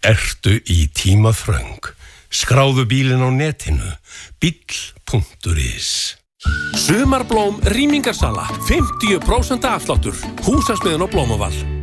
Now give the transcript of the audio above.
Ertu í tímaþröng? Skráðu bílinn á netinu. Bíll.is. Sumarblóm rýmingarsala, 50% afsláttur. Húsasmiðjan á Blómavall.